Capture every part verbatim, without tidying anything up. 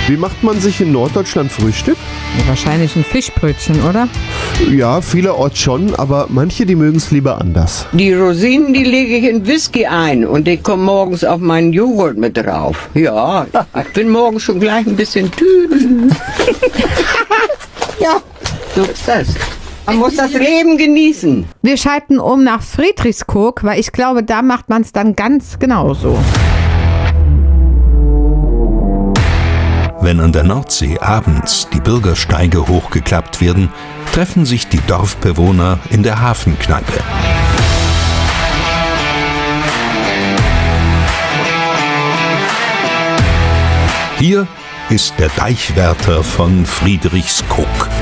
Wie macht man sich in Norddeutschland Frühstück? Ja, wahrscheinlich ein Fischbrötchen, oder? Ja, vielerorts schon, aber manche, die mögen es lieber anders. Die Rosinen, die lege ich in Whisky ein und ich komme morgens auf meinen Joghurt mit drauf. Ja, ich bin morgens schon gleich ein bisschen tüdel. Ja, so ist das. Man muss das Leben genießen. Wir schalten um nach Friedrichskoog, weil ich glaube, da macht man es dann ganz genauso. Wenn an der Nordsee abends die Bürgersteige hochgeklappt werden, treffen sich die Dorfbewohner in der Hafenkneipe. Hier ist der Deichwärter von Friedrichskoog.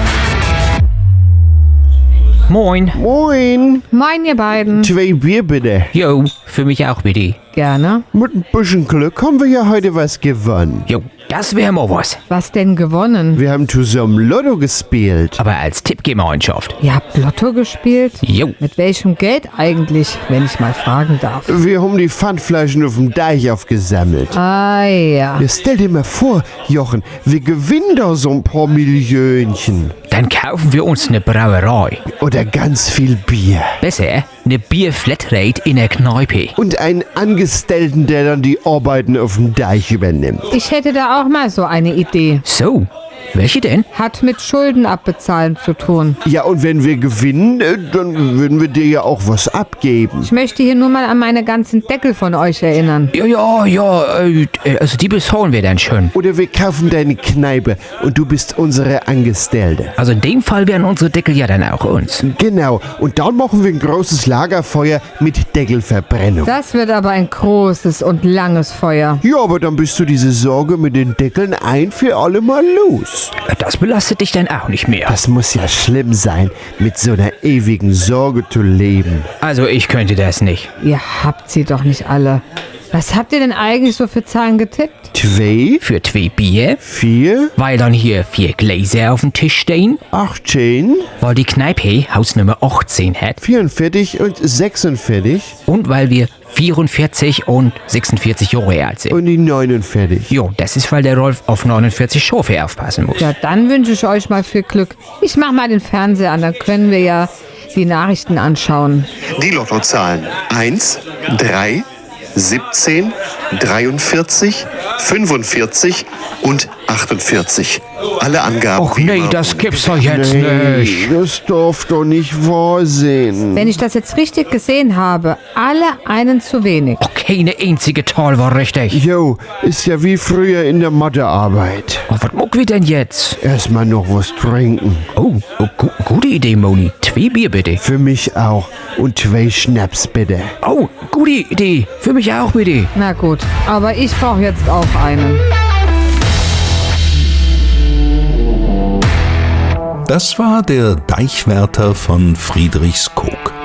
Moin. Moin. Moin, ihr beiden. Zwei Bier bitte. Jo, für mich auch bitte. Gerne. Mit ein bisschen Glück haben wir ja heute was gewonnen. Jo, das wäre mal was. Was denn gewonnen? Wir haben zusammen Lotto gespielt. Aber als Tippgemeinschaft. Ihr habt Lotto gespielt? Jo. Mit welchem Geld eigentlich, wenn ich mal fragen darf? Wir haben die Pfandflaschen auf dem Deich aufgesammelt. Ah ja. Ja, stell dir mal vor, Jochen, wir gewinnen da so ein paar Millionchen. Dann kaufen wir uns eine Brauerei. Oder ganz viel Bier. Besser, eine Bierflatrate in der Kneipe. Und einen Angestellten, der dann die Arbeiten auf dem Deich übernimmt. Ich hätte da auch mal so eine Idee. So, welche denn? Hat mit Schulden abbezahlen zu tun. Ja, und wenn wir gewinnen, äh, dann würden wir dir ja auch was abgeben. Ich möchte hier nur mal an meine ganzen Deckel von euch erinnern. Ja, ja, ja, äh, also die bezahlen wir dann schon. Oder wir kaufen deine Kneipe und du bist unsere Angestellte. Also in dem Fall wären unsere Deckel ja dann auch uns. Genau, und dann machen wir ein großes Lagerfeuer mit Deckelverbrennung. Das wird aber ein großes und langes Feuer. Ja, aber dann bist du diese Sorge mit den Deckeln ein für alle Mal los. Das belastet dich dann auch nicht mehr. Das muss ja schlimm sein, mit so einer ewigen Sorge zu leben. Also ich könnte das nicht. Ihr habt sie doch nicht alle. Was habt ihr denn eigentlich so für Zahlen getippt? Zwei, Für zwei Bier, vier, weil dann hier vier Gläser auf dem Tisch stehen, achtzehn, weil die Kneipe Hausnummer achtzehn hat vierundvierzig und sechsundvierzig und weil wir vierundvierzig und sechsundvierzig Jahre alt sind. und die neunundvierzig. Jo, das ist, weil der Rolf auf neunundvierzig Schafe aufpassen muss. Ja, dann wünsche ich euch mal viel Glück. Ich mach mal den Fernseher an, dann können wir ja die Nachrichten anschauen. Die Lottozahlen eins, drei, siebzehn, dreiundvierzig, fünfundvierzig und achtundvierzig. Alle Angaben Och wie nee, immer das gibt's doch jetzt Nee, nicht. das darf doch nicht wahr sein. Wenn ich das jetzt richtig gesehen habe, alle einen zu wenig. Och, keine einzige Zahl war richtig. Jo, ist ja wie früher in der Mathearbeit. Oh, was muck wir denn jetzt? Erstmal noch was trinken. Oh, oh gu gute Idee, Moni. Zwei Bier bitte. Für mich auch. Und zwei Schnaps bitte. Oh, gute Idee. Für mich auch bitte. Na gut, aber ich brauche jetzt auch einen. Das war der Deichwärter von Friedrichskoog.